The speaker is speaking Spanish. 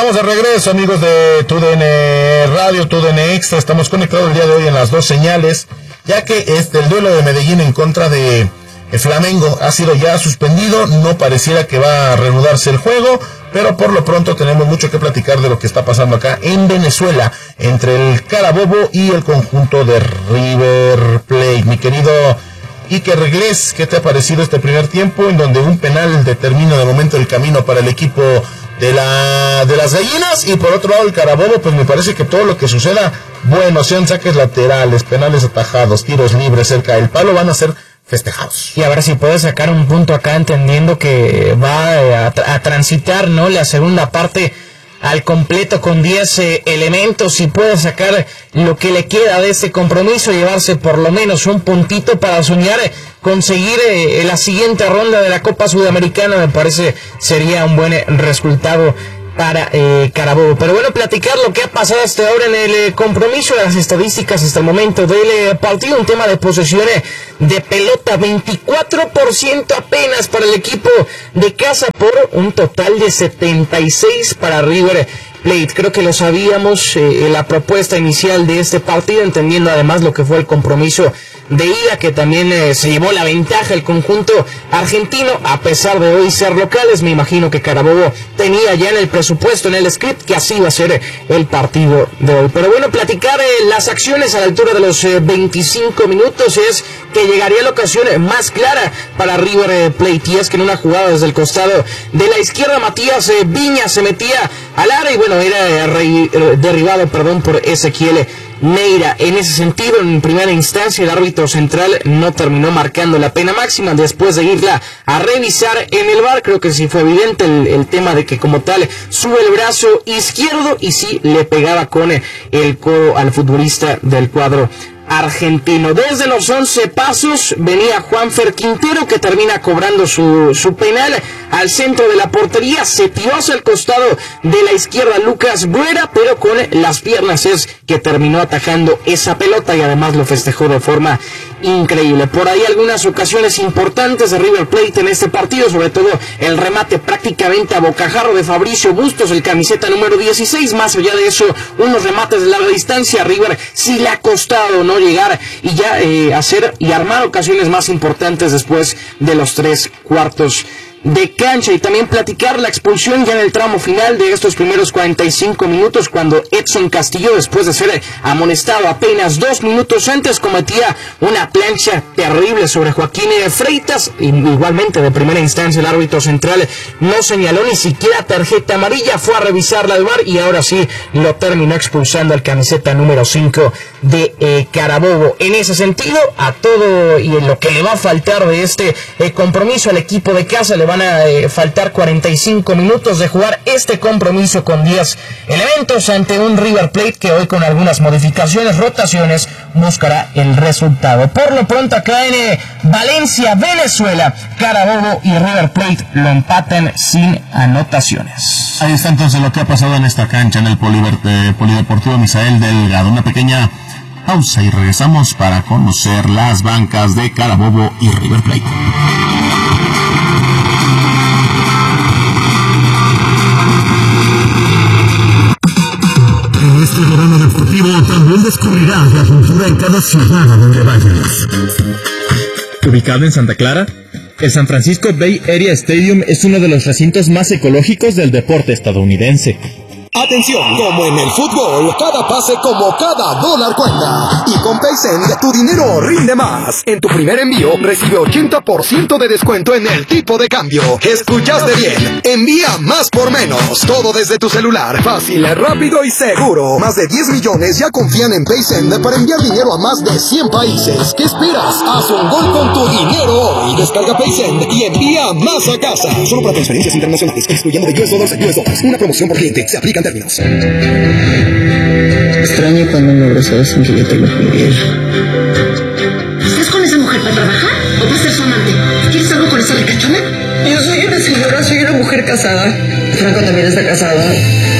Estamos de regreso, amigos de TUDN Radio, TUDN Extra. Estamos conectados el día de hoy en las dos señales, ya que el duelo de Medellín en contra de Flamengo ha sido ya suspendido. No pareciera que va a reanudarse el juego, pero por lo pronto tenemos mucho que platicar de lo que está pasando acá en Venezuela entre el Carabobo y el conjunto de River Plate. Mi querido Iker Reglés, ¿qué te ha parecido este primer tiempo en donde un penal determina de momento el camino para el equipo de las gallinas? Y por otro lado el Carabobo, pues me parece que todo lo que suceda, bueno, sean saques laterales, penales atajados, tiros libres cerca del palo, van a ser festejados. Y a ver si puede sacar un punto acá, entendiendo que va a transitar, ¿no?, la segunda parte al completo con 10 elementos, y puede sacar lo que le queda de este compromiso, llevarse por lo menos un puntito para soñar conseguir la siguiente ronda de la Copa Sudamericana. Me parece sería un buen resultado para Carabobo. Pero bueno, platicar lo que ha pasado hasta ahora en el compromiso, las estadísticas hasta el momento del partido. Un tema de posesiones de pelota, 24% apenas para el equipo de casa, por un total de 76 para River Plate. Creo que lo sabíamos, la propuesta inicial de este partido, entendiendo además lo que fue el compromiso de ida, que también se llevó la ventaja el conjunto argentino, a pesar de hoy ser locales. Me imagino que Carabobo tenía ya en el presupuesto, en el script, que así va a ser el partido de hoy. Pero bueno, platicar las acciones a la altura de los 25 minutos es que llegaría la ocasión más clara para River Plate, y es que en una jugada desde el costado de la izquierda, Matías Viña se metía al área y bueno, era derribado por Ezequiel Neira. En ese sentido, en primera instancia, el árbitro central no terminó marcando la pena máxima. Después de irla a revisar en el VAR, creo que sí fue evidente el tema de que como tal sube el brazo izquierdo y sí le pegaba con el codo al futbolista del cuadro argentino. Desde los 11 pasos venía Juanfer Quintero, que termina cobrando su penal al centro de la portería. Se tiró hacia el costado de la izquierda Lucas Bruera, pero con las piernas es que terminó atajando esa pelota, y además lo festejó de forma increíble. Por ahí algunas ocasiones importantes de River Plate en este partido, sobre todo el remate prácticamente a bocajarro de Fabricio Bustos, el camiseta número 16. Más allá de eso, unos remates de larga distancia. River sí le ha costado no llegar y ya hacer y armar ocasiones más importantes después de los 3 cuartos de cancha. Y también platicar la expulsión ya en el tramo final de estos primeros 45 minutos, cuando Edson Castillo, después de ser amonestado apenas 2 minutos antes, cometía una plancha terrible sobre Joaquín Freitas. Igualmente, de primera instancia, el árbitro central no señaló ni siquiera tarjeta amarilla, fue a revisarla al VAR y ahora sí lo terminó expulsando al camiseta número 5 de Carabobo. En ese sentido, a todo y en lo que le va a faltar de este compromiso al equipo de casa, le van a faltar 45 minutos de jugar este compromiso con 10 elementos ante un River Plate que hoy, con algunas modificaciones, rotaciones, buscará el resultado. Por lo pronto, acá en Valencia, Venezuela, Carabobo y River Plate lo empatan sin anotaciones. Ahí está entonces lo que ha pasado en esta cancha, en el Polideportivo Misael Delgado. Una pequeña pausa y regresamos para conocer las bancas de Carabobo y River Plate. En este verano deportivo también descubrirás la cultura en cada ciudad a donde vayas. Ubicado en Santa Clara, el San Francisco Bay Area Stadium es uno de los recintos más ecológicos del deporte estadounidense. Atención, como en el fútbol, cada pase como cada dólar cuenta. Y con PaySend, tu dinero rinde más. En tu primer envío, recibe 80% de descuento en el tipo de cambio. ¿Escuchaste bien? Envía más por menos. Todo desde tu celular. Fácil, rápido y seguro. Más de 10 millones ya confían en PaySend para enviar dinero a más de 100 países. ¿Qué esperas? Haz un gol con tu dinero hoy. Descarga PaySend y envía más a casa. Solo para transferencias internacionales, excluyendo de $US a $US. Una promoción por cliente. Se aplican términos. Extraño cuando me abrazas sin que yo te lo pidiera. ¿Estás con esa mujer para trabajar o para ser su amante? ¿Quieres algo con esa ricachona? Yo soy una señora, soy una mujer casada. Franco también está casado.